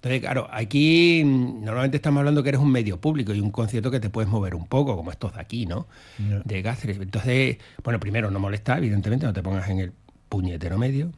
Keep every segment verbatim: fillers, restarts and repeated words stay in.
Entonces, claro, aquí normalmente estamos hablando que eres un medio público y un concierto que te puedes mover un poco, como estos de aquí, ¿no? Yeah. De Cáceres. Entonces, bueno, primero no molesta, evidentemente, no te pongas en el puñetero medio.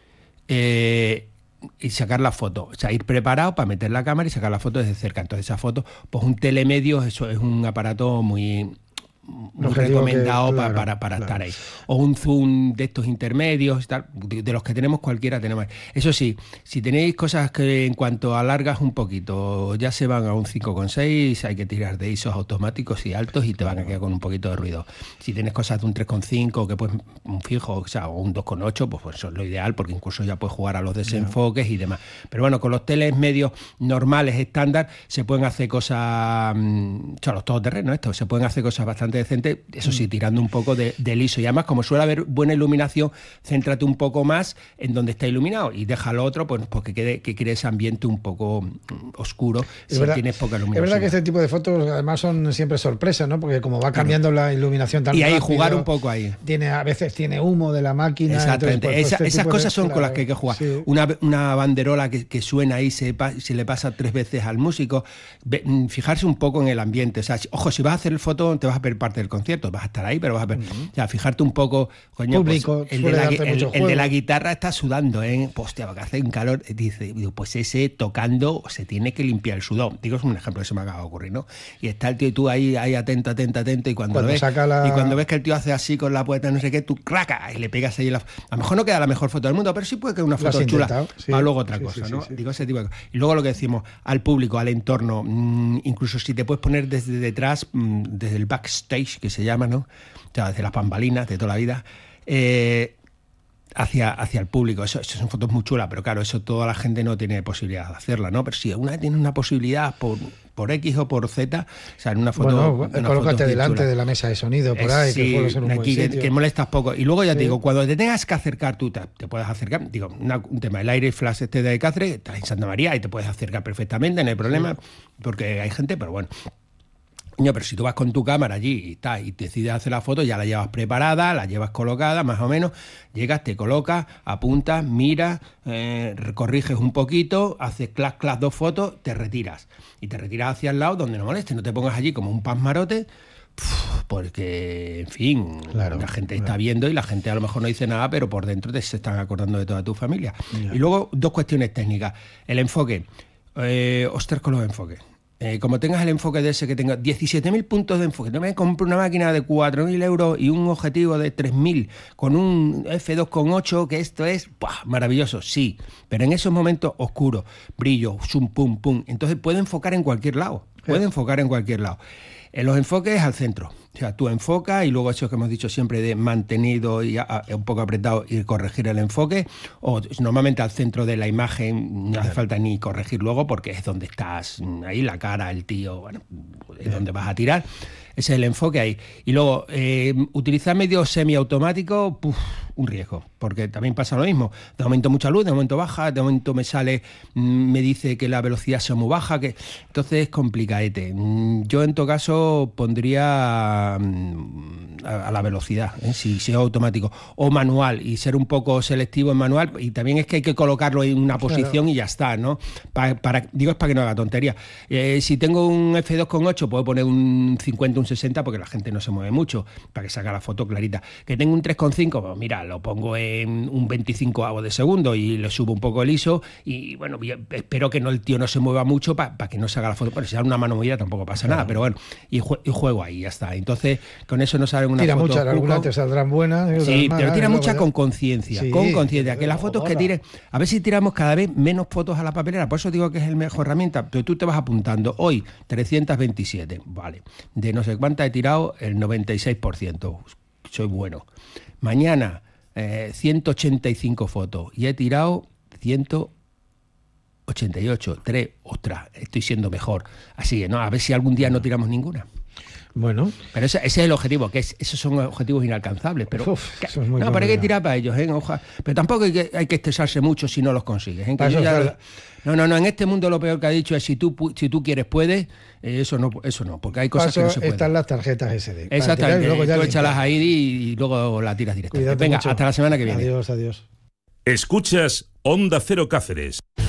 Eh, y sacar la foto, o sea, ir preparado para meter la cámara y sacar la foto desde cerca. Entonces esa foto, pues un telemedio, eso es un aparato muy... muy recomendado que, claro, para, para claro. estar ahí. O un zoom de estos intermedios, tal, de, de los que tenemos cualquiera tenemos. Eso sí, si tenéis cosas que en cuanto alargas un poquito, ya se van a un cinco coma seis, hay que tirar de I S Os automáticos y altos y te van a quedar con un poquito de ruido. Si tienes cosas de un tres coma cinco, que pues un fijo, o sea, o un dos coma ocho, pues, pues eso es lo ideal, porque incluso ya puedes jugar a los desenfoques no. y demás. Pero bueno, con los teles medios normales, estándar, se pueden hacer cosas, o sea, los todoterrenos estos, se pueden hacer cosas bastante decente, eso sí, tirando un poco de, de liso. Y además, como suele haber buena iluminación, céntrate un poco más en donde está iluminado y deja lo otro, pues porque quede, que quede ese ambiente un poco oscuro es si verdad, tienes poca iluminación. Es verdad que este tipo de fotos además son siempre sorpresas, ¿no? Porque como va cambiando claro. la iluminación tan y ahí rápido, jugar un poco ahí. Tiene, a veces tiene humo de la máquina. Exactamente. Entonces, pues, Esa, pues, este esas cosas de, son claro, con las que hay que jugar. Sí. Una, una banderola que, que suena ahí, se, se le pasa tres veces al músico. Fijarse un poco en el ambiente. O sea, ojo, si vas a hacer el foto, te vas a ver parte del concierto, vas a estar ahí, pero vas a ver. Uh-huh. O sea, fijarte un poco, coño, público, pues, el, de la, el, el de la guitarra está sudando, ¿eh? Pues, hostia, porque hace un calor. Dice, digo, pues ese tocando se tiene que limpiar el sudor. Digo, es un ejemplo que se me acaba de ocurrir, ¿no? Y está el tío y tú ahí, ahí atento, atento, atento, y cuando, cuando ves, saca la... y cuando ves que el tío hace así con la puerta, no sé qué, tú craca y le pegas ahí la. A lo mejor no queda la mejor foto del mundo, pero sí puede quedar una foto chula sí. para luego otra sí, cosa, sí, ¿no? Sí, sí. Digo, ese tipo de cosas. Y luego lo que decimos, al público, al entorno, mmm, incluso si te puedes poner desde detrás, mmm, desde el backstage, que se llama, ¿no? O sea, desde las bambalinas de toda la vida, eh, hacia, hacia el público. Eso, eso son fotos muy chulas, pero claro, eso toda la gente no tiene posibilidad de hacerla, ¿no? Pero si una tiene una posibilidad por, por X o por Z, o sea, en una foto... Bueno, colócate delante de la mesa de sonido, por ahí, eh, sí, que suele ser un aquí, buen que, que molestas poco. Y luego ya sí. te digo, cuando te tengas que acercar, tú te, te puedes acercar, digo, una, un tema, el aire flash este de Cáceres, estás en Santa María y te puedes acercar perfectamente, no hay problema, sí. porque hay gente, pero bueno... No, pero si tú vas con tu cámara allí y, está, y decides hacer la foto, ya la llevas preparada, la llevas colocada, más o menos, llegas, te colocas, apuntas, miras, eh, corriges un poquito, haces clac, clac, dos fotos, te retiras. Y te retiras hacia el lado donde no moleste, no te pongas allí como un pasmarote, porque, en fin, claro, la gente claro. está viendo y la gente a lo mejor no dice nada, pero por dentro te se están acordando de toda tu familia. Yeah. Y luego, dos cuestiones técnicas. El enfoque. Eh, ostras con los enfoques. Eh, como tengas el enfoque de ese que tenga diecisiete mil puntos de enfoque, no me compro una máquina de cuatro mil euros y un objetivo de tres mil con un efe dos coma ocho, que esto es ¡buah! Maravilloso, sí, pero en esos momentos oscuros, brillo, zoom, pum, pum, entonces puede enfocar en cualquier lado, puede enfocar en cualquier lado. En los enfoques al centro, o sea, tú enfocas y luego eso que hemos dicho siempre de mantenido y a, a, un poco apretado y corregir el enfoque, o normalmente al centro de la imagen no hace falta ni corregir luego porque es donde estás, ahí la cara, el tío, bueno, es donde vas a tirar, ese es el enfoque ahí. Y luego, eh, utilizar medios semiautomáticos, puf, un riesgo, porque también pasa lo mismo, de momento mucha luz, de momento baja, de momento me sale, me dice que la velocidad sea muy baja, que entonces es complicadete. Yo en todo caso pondría a, a la velocidad, ¿eh? si, si es automático, o manual, y ser un poco selectivo en manual, y también es que hay que colocarlo en una posición claro. y ya está, ¿no? Para, para, digo, es para que no haga tontería. Eh, si tengo un efe dos coma ocho, puedo poner un cincuenta, un sesenta, porque la gente no se mueve mucho, para que salga la foto clarita. Que tengo un tres coma cinco, pues mira, lo pongo en un veinticinco de segundo y le subo un poco el I S O, y bueno, espero que no el tío no se mueva mucho para pa que no se haga la foto. Pero si da una mano movida tampoco pasa claro. nada, pero bueno, y, jue, y juego ahí, ya está. Entonces, con eso no salen una tira foto. Tira muchas, algunas te saldrán buenas. Sí, malas, pero tira muchas ya... con conciencia, sí, con conciencia. Que las fotos hola. que tires, a ver si tiramos cada vez menos fotos a la papelera, por eso digo que es el mejor herramienta, pero tú te vas apuntando, hoy trescientas veintisiete, vale, de no sé cuántas he tirado el noventa y seis por ciento, soy bueno. Mañana, eh, ciento ochenta y cinco fotos y he tirado ciento ochenta y ocho, tres, ostras, estoy siendo mejor. Así que no, a ver si algún día no tiramos ninguna. Bueno. Pero ese, ese es el objetivo, que es, esos son objetivos inalcanzables. Pero, Uf, eso es muy no, pero hay que tirar para ellos, ¿eh? Ojalá. Pero tampoco hay que, hay que estresarse mucho si no los consigues. ¿eh? Que ya, la... No, no, no, en este mundo lo peor que ha dicho es si tú, si tú quieres, puedes. Eh, eso no, eso no, porque hay cosas Paso, que no se pueden. Están las tarjetas ese de. Exactamente, tirar, y luego tú échalas ahí y, y luego la tiras directamente. Venga, mucho. Hasta la semana que viene. Adiós, adiós. Escuchas Onda Cero Cáceres.